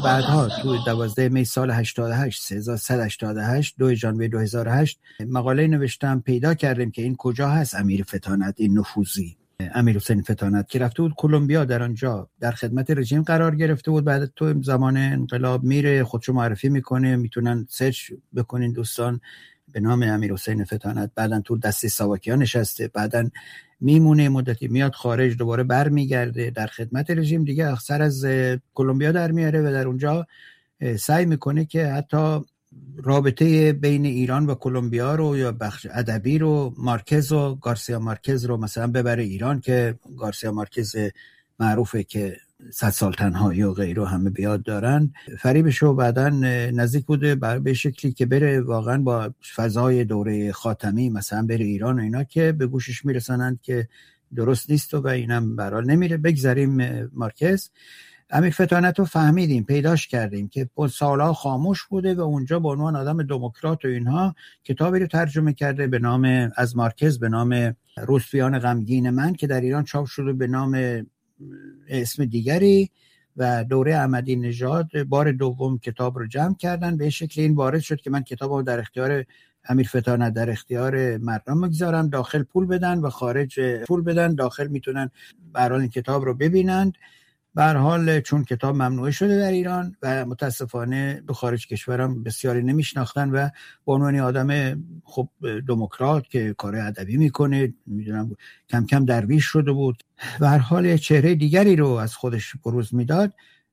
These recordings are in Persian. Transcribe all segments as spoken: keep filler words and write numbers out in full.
بعدها تو دوازده می سال هشتاد و هشت سه هزار و صد و هشتاد و هشت دو ژانویه دو هزار و هشت مقاله نوشتم، پیدا کردیم که این کجا هست امیر فطانت، این نفوذی امیر حسین فطانت که رفته بود کلمبیا، در آنجا در خدمت رژیم قرار گرفته بود. بعد تو زمان انقلاب میره خودشو معرفی میکنه، میتونن سرچ بکنین دوستان به نام امیر حسین فطانت. بعدن تو دسته ساواکیا نشسته، بعدن میمونه مدتی، میاد خارج، دوباره بر میگرده در خدمت رژیم دیگه، اخسر از کلمبیا در میاره و در اونجا سعی میکنه که حتی رابطه بین ایران و کلمبیا رو یا بخش ادبی رو، مارکز و گارسیا مارکز رو مثلا ببره ایران، که گارسیا مارکز معروفه که صد سال تنهایی و غیره همه بیاد دارن، فریبش رو بعداً نزدیک بوده به شکلی که بره واقعا با فضای دوره خاتمی مثلا بره ایران و اینا، که به گوشش میرسنند که درست نیست و اینم برحال نمیره. بگذاریم مارکز. امیر فطانت رو فهمیدیم، پیداش کردیم که سالها خاموش بوده و اونجا به عنوان آدم دموکرات و اینها کتابی رو ترجمه کرده به نام از مارکز به نام روسپیان غمگین من، که در ایران چاپ شده به نام اسم دیگری، و دوره احمدی نژاد بار دوم کتاب رو جمع کردن. به شکل این وارد شد که من کتاب رو در اختیار امیر فطانت در اختیار مردم میگذارم، داخل پول بدن و خارج پول بدن، داخل میتونن برحال این کتاب رو ببینند. به هر حال چون کتاب ممنوع شده در ایران و متاسفانه به خارج کشورم بسیاری نمیشناختن و به عنوان آدم خب دموکرات که کار ادبی میکنه، میدونم کم کم درویش شده بود، به هر حال چهره دیگری رو از خودش بروز میداد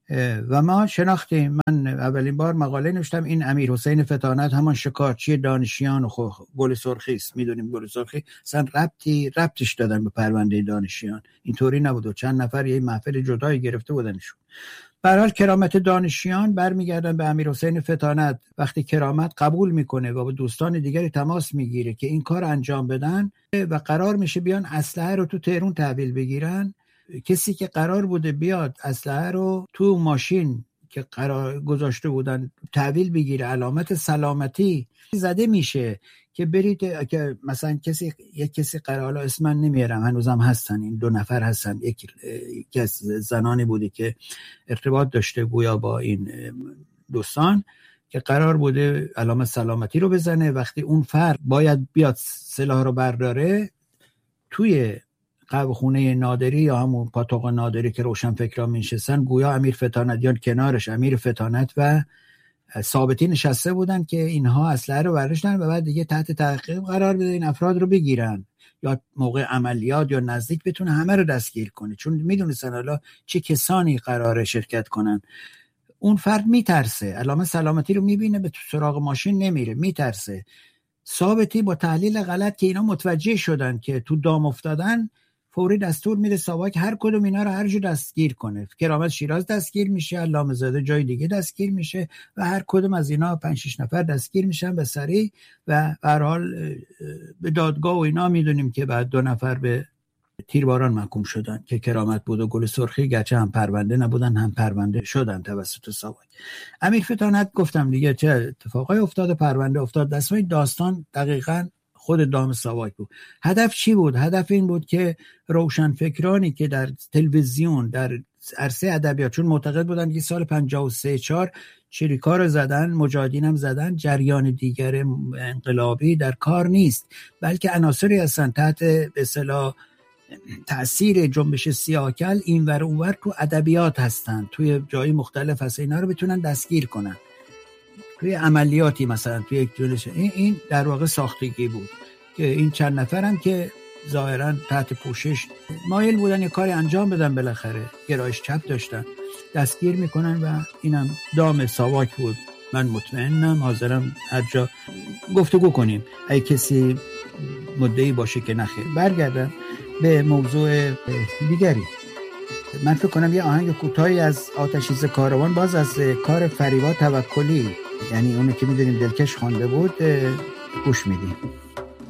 و ما شناختیم. من اولین بار مقاله نوشتم این امیر حسین فطانت همان شکارچی دانشیان و گل سرخی است. میدونیم گل سرخی اصلا ربطی ربطش دادن به پرونده دانشیان، اینطوری نبود و چند نفر یه محفل جدایی گرفته بودنشون. به هر حال کرامت دانشیان برمیگردن به امیر حسین فطانت. وقتی کرامت قبول میکنه و با دوستان دیگری تماس میگیره که این کار انجام بدن و قرار میشه بیان اسلحه رو تو تهران تحویل بگیرن، کسی که قرار بوده بیاد اسلحه رو تو ماشین که قرار گذاشته بودن تحویل بگیره، علامت سلامتی زده میشه که برید، که مثلا کسی یک کسی قرار، اسم من نمیارم، هنوزم هستن، این دو نفر هستن، یکی یکی از زنانی بوده که ارتباط داشته گویا با این دوستان که قرار بوده علامت سلامتی رو بزنه. وقتی اون فرد باید بیاد سلاح رو برداره، توی قهوه خونه نادری یا همون پاتوق نادری که روشنفکران میشستن، گویا امیر فطانت یا کنارش امیر فطانت و ثابتی نشسته بودن که اینها اسلحه رو برداشتن و بعد دیگه تحت تعقیب قرار بده این افراد رو بگیرن یا موقع عملیات یا نزدیک بتونه همه رو دستگیر کنه، چون میدونستن حالا چه کسانی قراره شرکت کنن. اون فرد میترسه، علامه سلامتی رو میبینه، به سراغ ماشین نمیره، میترسه. ثابتی با تحلیل غلط که اینا متوجه شدن که تو دام افتادن، فوری دستور میده ساواک هر کدوم اینا رو هر جو دستگیر کنه. کرامت شیراز دستگیر میشه، علامه زاده جای دیگه دستگیر میشه و هر کدوم از اینا پنج شش نفر دستگیر میشن به سریع و به هر حال به دادگاه و اینا میدونیم که بعد دو نفر به تیرباران محکوم شدن که کرامت بود و گل سرخی، گرچه هم پرونده نبودن هم پرونده شدن توسط ساواک. امیر فطانت گفتم دیگه چه اتفاقای افتاد، پرونده افتاد، دستمای داستان دقیقاً خود دام ساواک بود. هدف چی بود؟ هدف این بود که روشنفکرانی که در تلویزیون در عرصه ادبیات، چون معتقد بودن که سال پنجاه و سه چهار چریکا رو زدن، مجاهدین هم زدن، جریان دیگر انقلابی در کار نیست، بلکه عناصری هستن تحت به اصطلاح تأثیر جنبش سیاه‌کل اینور اونور تو ادبیات هستن، توی جای مختلف هست، اینا رو بتونن دستگیر کنن توی عملیاتی، مثلا توی یک جلسه. این این در واقع ساختگی بود که این چند نفرم که ظاهرا تحت پوشش مایل بودن یه کاری انجام بدن، بالاخره گرایش چپ داشتن، دستگیر میکنن و اینم دام ساواک بود. من مطمئنم حاضرم هر جا گفتگو کنیم اگه کسی مدعی باشه که نخیر. برگردم به موضوع دیگری. من فکر کنم یه آهنگ کوتاهی از آتشیز کاروان، باز از کار فریبا توکلی، یعنی اونو که میدونیم دلکش خوانده بود، گوش میدیم.